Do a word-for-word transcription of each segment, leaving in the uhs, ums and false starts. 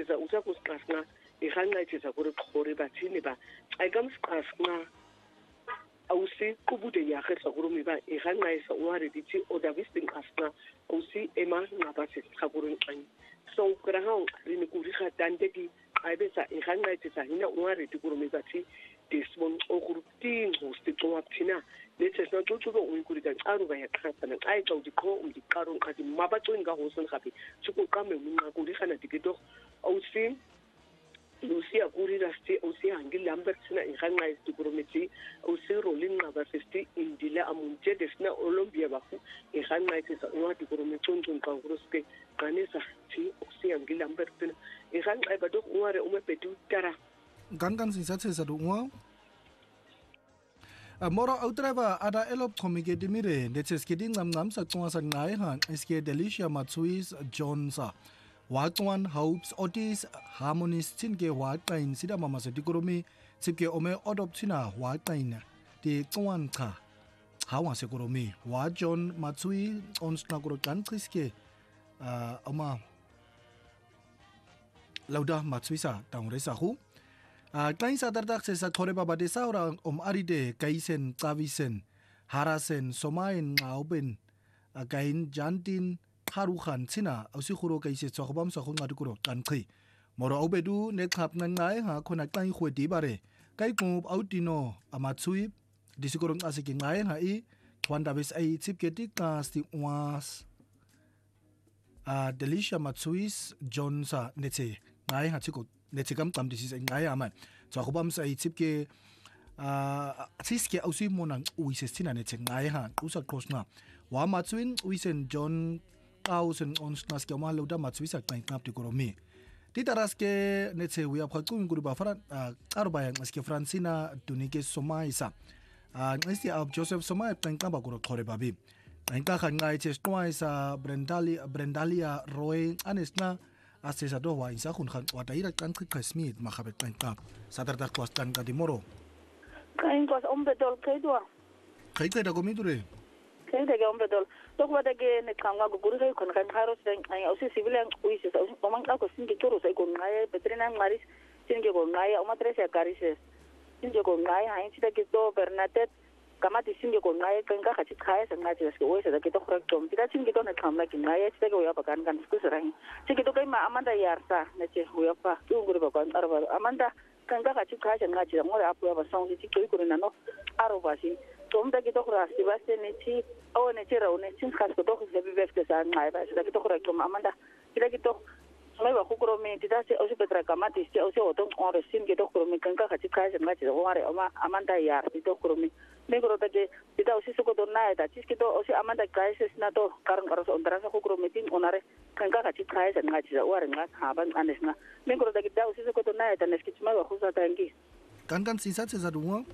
irhanqayithisa usakusiqasina irhanqayithisa kuri khori bathini ba ayikamsiqasina awusiqubude yakhehla kurumi ba irhanqayisa uwari dithi odavisting qasina awusi ema ngabase khakurun qani so kurang rini kuri khatanteki ayibesa irhanqayithisa hina uwari dikurumi bathi desibon okuruting hosticwa thina lethe sinocuculo uyinkuli kancane bayaqhasa naxa udiqho umdiqaro nqathi mabacweni kahoson gapi sikuqame uminqakuli khana diketo awusi lusiya kuri rasti awusiya ngilambert sina irhanqayisa dikurumiti awusi rolling ngaba festi indila amunje desina olombia bafu irhanqayisa unwadi kurumi cuncun qanguruske qanisa thi awusiya ngilambert sina irhanqayisa dok unware umebhedu tara kan kan sisathe sa duwa moro outreva ada elop komike dimire netseske dingam ngam sa tsunga sa ngai han iske Delicia Matsuis Jonsa Watwan Hopes Otis Harmonist tinke waqain sida mama se dikoromi sipke ome odoptina waqain de tsuan kha hawa se koromi wa John Matsui onsna koro kantriske ama lauda Matsuisa taungresa hu Kain sadardak se sa thore baba de saura om aride kaisen tavisen harasen somain ngauben kain jantin kharukhan china ausi khuro kaise chokbam sa khunga dukuro kanchi moro obedu ne khap nan ngai ha khona kai khwedi bare kai kup autino amatsui disikorong asiki ngai ha i kwanda bes ai chipketi kasti was a Delicia Matsuis Jonsa nete ngai ha chiko netikam tam disis ngai aman chakubam sa itipke a siske ausi monang uisestina netek ngai ha usa krosna wa matsuin uisen John Kausen onsnas ke maluda matsuisa kain kap dikoromi titaraske netse wi aphaku nguru ba fran arbaya ngaske Francina dunike somaisa a ngesti ab Joseph Somai kain kap goro thore babi kain ka khan ngai che stoisa Brendalia Brendalia Roy anesna Ase sa doa isa kun khan wataira kan khasmit makhabet kan kap sadardak kwas kan kadimoro kain kwas ombedol kaidwa kaite da gomidure kaite ga ombedol tok wada ge ne kanga guguru kai kon kan haros den ai ausi civilian uisi sa omang ka ko singi toro sai kon ngai petrina ngaris singi kon ngai o matrese karises singi kon ngai hain sita ke to Bernadette kamati singe ko ngai kan ka khachi khaya sang ngai ches ke wesa da ke to khrak tom tira singe to na khamla ki ngai ches ke uya pakan kan sku sarang singe to kai ma amanda yarsa na che uya pa tu ngure ba kan arba amanda kan ka khachi khaya sang ngai ches ngore apu ba song ti ke ko na no aro ba si tom da ke to khra si ba se ne ti o ne che ra o ne sin khas ko to khse bi vefte sa ngai ba da ke to khra tom amanda tira ke to mai ba khukro me ti da se o si petra kamati se o se o to ore singe to khro me kan ka khachi khaya sang ngai ches ngore ama amanda yar ti to khro me negro tadi tidak usi suku donai dah cis kita usi amanda krisis na to karang karos ondrasa khukro meeting onare kangka kaci krisis ngaji za uar ngat haban anesna negro tadi tidak usi suku donai dah neski cuma waktu saya tangki kan kan sisa sisa dua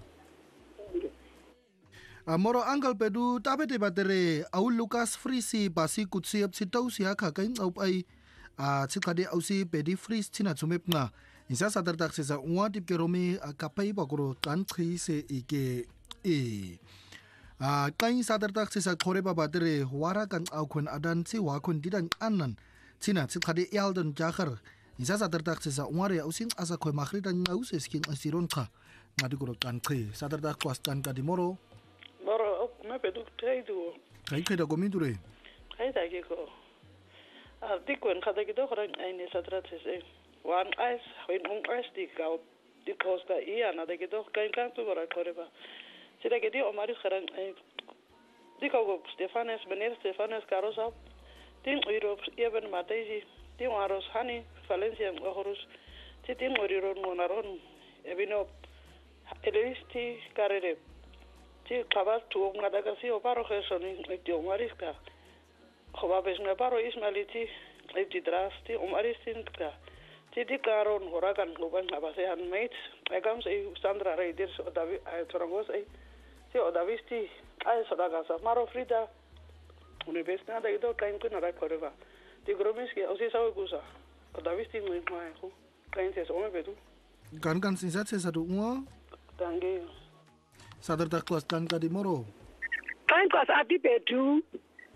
moro anggal pedu tabe de batere au Lucas Frisi basi kutsi ap sitau sia khakain au ai a chikade ausi pedi fris china chumep nga isa sadar tak sesa uwa tip ke romi kapai bakoro tan thri se ike e a kain sadar tak sesa thore ba badre wara kan au khun adan chi wa khun didan annan china chikade yaldan jakhar isa sadar tak sesa uare ausin asa khoi makhri dan ngau se skin asiron kha ngadi goro tan thri sadar tak kwas tan ka dimoro moro me pedu treidu kai kai da gomidure kai da ke ko a dikwen khada ki do khran ai ne sadar se one ice when un ice di ka di costa ia na de ke do kai kan tu bora koreba sida ke di omari khran ai di ka go Stefanes Bener Stefanes Carosa tin Europe even Matezi tin Aros Hani Valencia Horus tin Oriron Monaron ebino elisti carere ti kabar tu ngada ka si oparo khesoni ti omariska khoba besna paro ismaliti ti drasti omaristin ka ti di karon horakan loban abase handmade agam sei Sandra Reider so davi torangos ai ti odavisti ai sodaga sa maro frida universidad de do kain kuna ra koreva ti gromiski osi sawe kusa odavisti muy mai ko kain se so me betu kan kan sinsat se sadu uwa tangi sadar tak kelas tan ka di moro kain kelas ati betu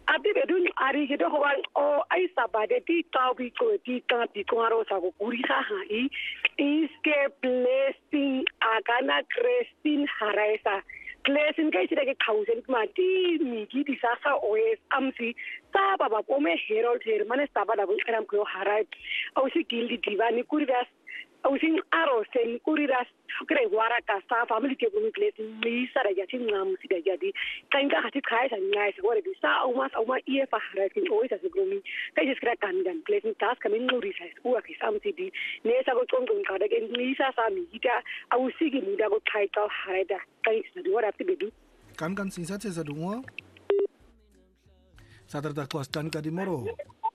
Abi bedun ari gitu hoan o ai sabade ti tawi ko ti ka ti ko aro sa ko kuri ha ha i is ke blessing agana Christine haraisa blessing kai sira ke thousand ma ti mi ki di sa sa os amsi sa baba ko me herald her mane sa baba bu eram ko harai o si gildi divani kuri das o sin aro sen kuri das kre wara ka sa family ke ko mi blessing mi sara ya tin ngam si da jadi kan ga hati kai sa nyai sa wala di sa o mas o ma ie fa harai tin o isa gromi kai skra kan gan blessing tas kamin nguri sa u aki samsi di ne sa ko tong tong ka da ke mi sa sa mi ita o si gi mi da ko kai ka harai da kai sa di wara ti bedu kan kan sin sa tse sa dungo sa tarda kwas kan ka di moro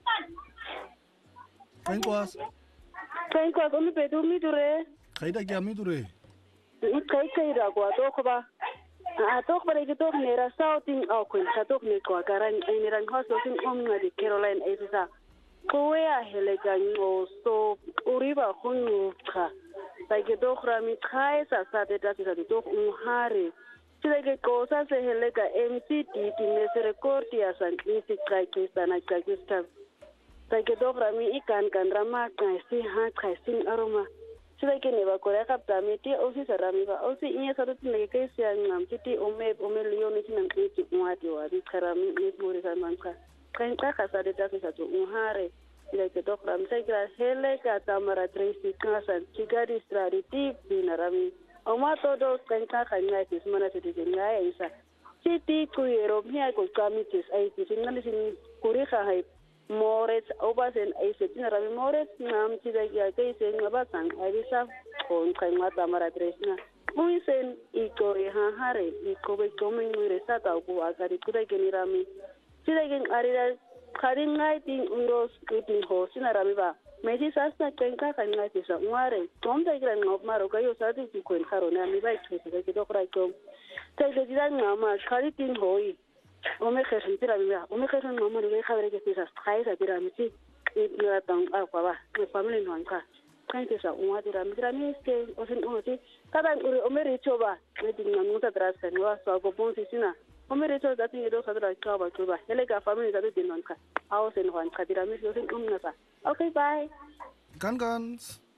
kan kwas Kain kwa kumi petu mi dure. kai da kya mi dure Kai kai ra kwa to ko ba. A to ko re to ne ra southing au kun sa to ne ko garan ni ran hoso sin om na di Caroline Aisa. Ko ya hele kan o so uriba khunu kha. Sai ke to khra mi khai sa sa de ta sa to un hare. Sile ke ko sa se hele ka M C T ti ne se record ya san ni si kai ke sana kai ke sta. Sai ke to khra mi ikan kan rama kai si ha kai sin aroma. Sila ke ne ba kore kapta mi ti osi sarami ba osi inya saru tin le ke sia ngam ti ome ome liyo ni tin ngi ti mwati wa di karami ni muri kan manka kan ka ka sa de ta sa tu unhare sila ke dokra mi sai kra hele ka tamara tresi kasan tigari strari ti binarami o ma to do kan ka ka nya ti mana ti ti nya isa ti ti ku yero mi ko kamitis ai ti ngani sin kuri ka hai Mores obasen ay setin rami mores nam tida ya kay sen ngabasan ay sa kon kay mata mara tresna muisen iko ha hare iko be komen ni resata ko agari kuda ke rami tida gen arira karin ngai tin uros kitin ho sina rami ba meji sasna kenka kan ngai tisa ngare tom da gran ngop maro kayo sa ti ko en karo na mi ba ke se ke dokra ko tay de diran ngama kari tin hoi Ome khesin tira mira, ome khesin mama ni kha bere ke tisa khai sa tira mi ti ira tang a kwa ba, ke family no anka. Kan tisa uma tira mi tira mi ke osin o ti. Kada uri ome ri choba, me din na muta tras kan wa so go bon sina. Ome ri choba ti do sa tira choba choba. Hele ka family ka din anka. Aw sen ho anka tira mi osin um na sa. Okay, bye. kan kan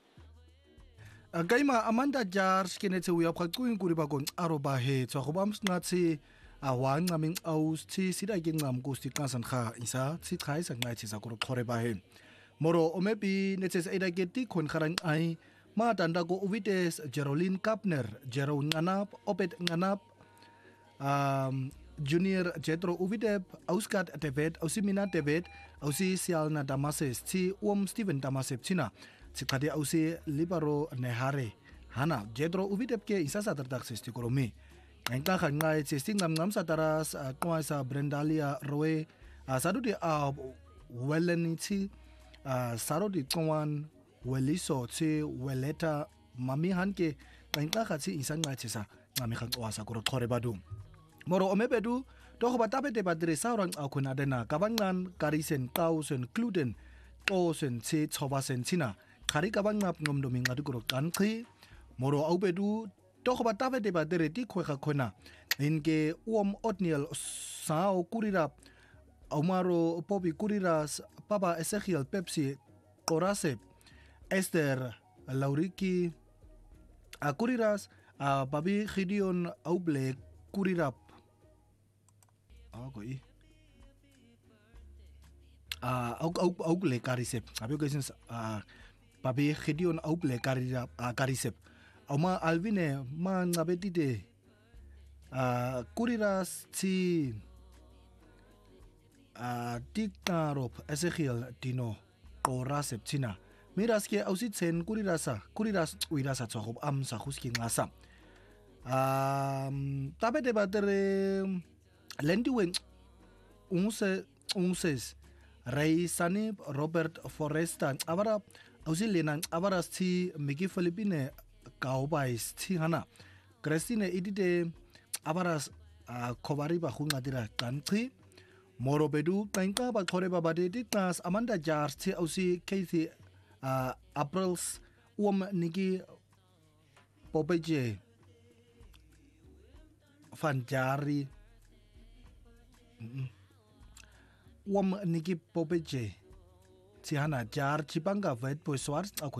Gaima Amanda Jar skinete we apka kuin kuri ba kon aro ba he tso go bam snatsi awan ngaming aus ti sida ge ngam gusti kasan kha isa ti khai sang ngai chi sa ko khore ba he moro omepi netes ida ge ti khon kharang ai ma tanda go uvites Geraldine Kapner Jero nganap opet nganap um Junior Jetro Uvideb Auskat David Ausimina David Ausi Sialna Damases ti Om Steven Damasep china Cikade ausi libaro nehare hana Jetro Uvideb ke isa sa tardak sesti koromi engka khangai chesting ngam ngam sataras kwaisa Brendalia Roe sadu de a welenichi saro di kwan weliso chi weleta mami hanke engka khachi isa ngai chesa ngami khang wasa koro thore badu moro omebedu to hoba tapete badre saurang akuna dena kabangan karisen tausen kluden osen che chobasen china khari kabangap ngomdoming adu koro kanthi moro aubedu to hoba tapete badre ti khokha khona inke uom otniel sao kurira Omaro Popi Kuriras Papa Ezekiel Pepsi Korasep Esther Lauriki Akuriras Babi Gideon Auble Kurirap Ako i Ah au au Auble Karisep Abi guys Babi Gideon Auble Karirap Karisep Oma Alvine man abetite Ah Kuriras ti Uh, Tikarop Ezekiel Dino Korasep China Miraske ausitsen kurirasa kuriras uirasa tsohob am sa huski ngasa um tabe de batere lendiwen unse unses Reisani Robert Foresta avara ausilena avara sti Migi Philippine kaubais ti hana Christine idide avaras uh, kobariba hungadira kanti Morobedu tangka ba khore ba bade diknas Amanda Jars ti ausi Kathy uh, Aprils um nigi Popeje Fanjari wam niki popeje. Tihana jar chipanga vet poiswar